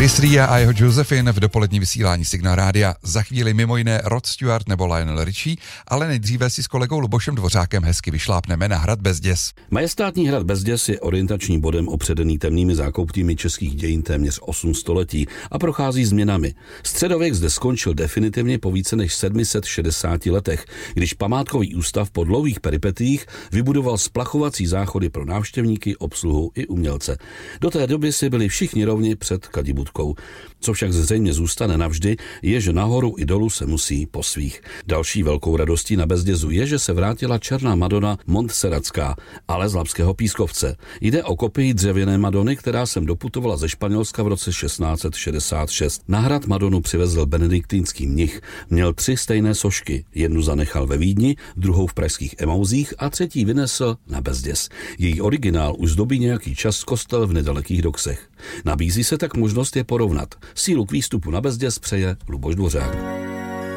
Chris Ria a jeho Josephine v dopolední vysílání Signál Rádia. Za chvíli mimo jiné Rod Stewart nebo Lionel Richie, ale nejdříve si s kolegou Lubošem Dvořákem hezky vyšlápneme na hrad Bezděs. Majestátní hrad Bezděs je orientačním bodem opředený temnými zákoutími českých dějin téměř 8 století a prochází změnami. Středověk zde skončil definitivně po více než 760 letech, když památkový ústav po dlouhých peripetiích vybudoval splachovací záchody pro návštěvníky, obsluhu i umělce. Do té doby si byli všichni rovni před kadibudkou. Co však zřejmě zůstane navždy, je, že nahoru i dolů se musí po svých. Další velkou radostí na Bezdězu je, že se vrátila černá Madona Montserratská, ale z Labského Pískovce. Jde o kopii dřevěné Madony, která sem doputovala ze Španělska v roce 1666. Na hrad Madonu přivezl benediktínský mnich. Měl 3 stejné sošky. Jednu zanechal ve Vídni, druhou v pražských Emauzích a třetí vynesl na Bezděz. Její originál už zdobí nějaký čas kostel v nedalekých Doksech. Nabízí se tak možnost je porovnat. Sílu k výstupu na Bezděz přeje Luboš Dvořák.